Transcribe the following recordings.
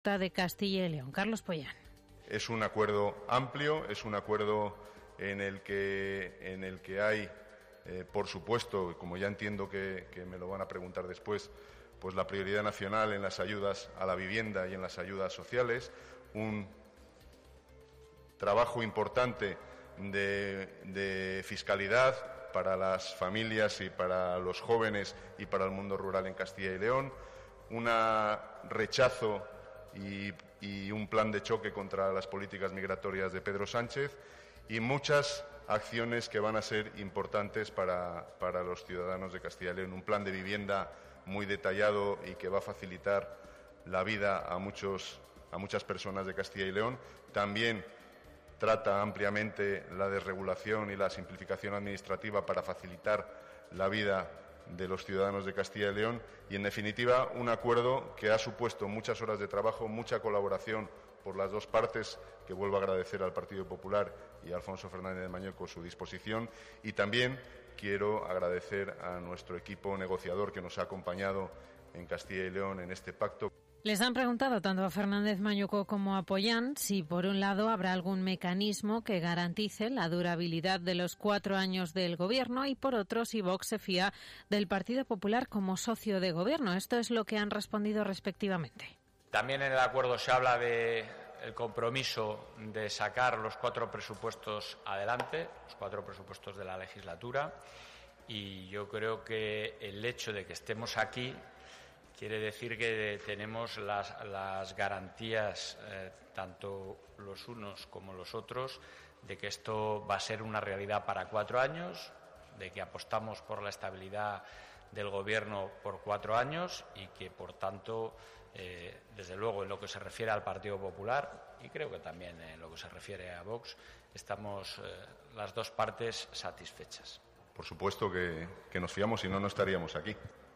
de Castilla y León. Carlos Pollán. Es un acuerdo amplio, es un acuerdo en el que hay, por supuesto, como ya entiendo que me lo van a preguntar después, pues la prioridad nacional en las ayudas a la vivienda y en las ayudas sociales, un trabajo importante de fiscalidad para las familias y para los jóvenes y para el mundo rural en Castilla y León, un rechazo y un plan de choque contra las políticas migratorias de Pedro Sánchez y muchas acciones que van a ser importantes para los ciudadanos de Castilla y León. Un plan de vivienda muy detallado y que va a facilitar la vida a muchas personas de Castilla y León. También trata ampliamente la desregulación y la simplificación administrativa para facilitar la vida de los ciudadanos de Castilla y León y, en definitiva, un acuerdo que ha supuesto muchas horas de trabajo, mucha colaboración por las dos partes, que vuelvo a agradecer al Partido Popular y a Alfonso Fernández de Mañueco su disposición, y también quiero agradecer a nuestro equipo negociador que nos ha acompañado en Castilla y León en este pacto. Les han preguntado tanto a Fernández Mañueco como a Pollán si, por un lado, habrá algún mecanismo que garantice la durabilidad de los 4 años del Gobierno y, por otro, si Vox se fía del Partido Popular como socio de Gobierno. Esto es lo que han respondido respectivamente. También en el acuerdo se habla de el compromiso de sacar los 4 presupuestos adelante, los 4 presupuestos de la legislatura, y yo creo que el hecho de que estemos aquí quiere decir que tenemos las garantías, tanto los unos como los otros, de que esto va a ser una realidad para 4 años, de que apostamos por la estabilidad del Gobierno por 4 años y que, por tanto, desde luego, en lo que se refiere al Partido Popular y creo que también en lo que se refiere a Vox, estamos las dos partes satisfechas. Por supuesto que nos fiamos, si no, no estaríamos aquí.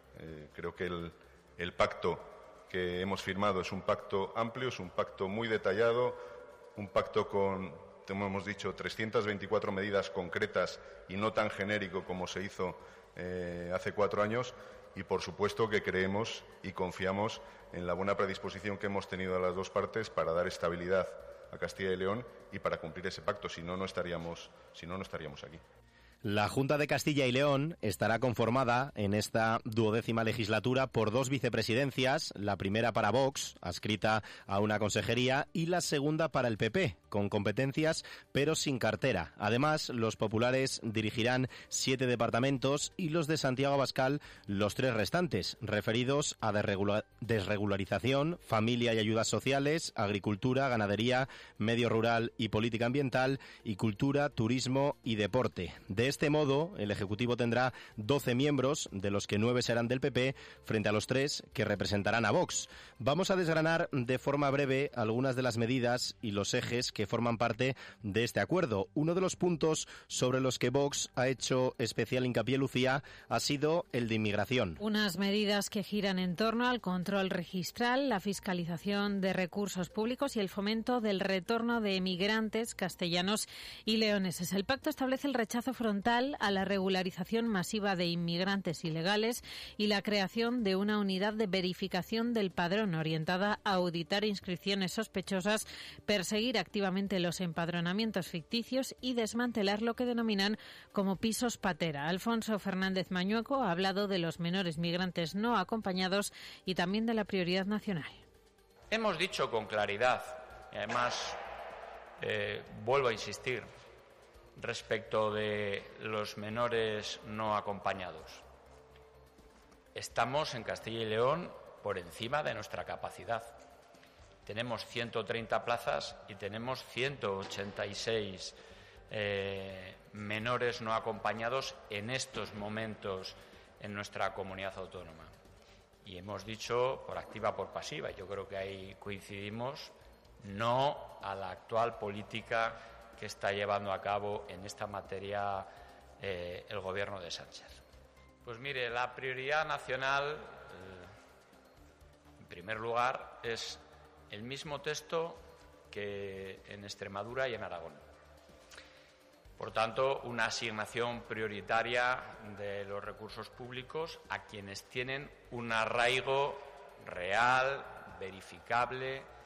Creo que el pacto que hemos firmado es un pacto amplio, es un pacto muy detallado, un pacto con, como hemos dicho, 324 medidas concretas y no tan genérico como se hizo hace 4 años, y por supuesto que creemos y confiamos en la buena predisposición que hemos tenido a las dos partes para dar estabilidad a Castilla y León y para cumplir ese pacto. Si no, no estaríamos aquí. La Junta de Castilla y León estará conformada en esta 12ª legislatura por 2 vicepresidencias, la primera para Vox, adscrita a una consejería, y la segunda para el PP, con competencias pero sin cartera. Además, los populares dirigirán 7 departamentos y los de Santiago Abascal los 3 restantes, referidos a desregularización, familia y ayudas sociales, agricultura, ganadería, medio rural y política ambiental, y cultura, turismo y deporte. De este modo, el Ejecutivo tendrá 12 miembros, de los que 9 serán del PP, frente a los 3 que representarán a Vox. Vamos a desgranar de forma breve algunas de las medidas y los ejes que forman parte de este acuerdo. Uno de los puntos sobre los que Vox ha hecho especial hincapié, Lucía, ha sido el de inmigración. Unas medidas que giran en torno al control registral, la fiscalización de recursos públicos y el fomento del retorno de emigrantes castellanos y leoneses. El pacto establece el rechazo frontal a la regularización masiva de inmigrantes ilegales y la creación de una unidad de verificación del padrón orientada a auditar inscripciones sospechosas, perseguir activamente los empadronamientos ficticios y desmantelar lo que denominan como pisos patera. Alfonso Fernández Mañueco ha hablado de los menores migrantes no acompañados y también de la prioridad nacional. Hemos dicho con claridad, y además vuelvo a insistir, respecto de los menores no acompañados. Estamos en Castilla y León por encima de nuestra capacidad. Tenemos 130 plazas y tenemos 186 menores no acompañados en estos momentos en nuestra comunidad autónoma. Y hemos dicho por activa, por pasiva, yo creo que ahí coincidimos, no a la actual política que está llevando a cabo en esta materia el Gobierno de Sánchez. Pues mire, la prioridad nacional, en primer lugar, es el mismo texto que en Extremadura y en Aragón. Por tanto, una asignación prioritaria de los recursos públicos a quienes tienen un arraigo real, verificable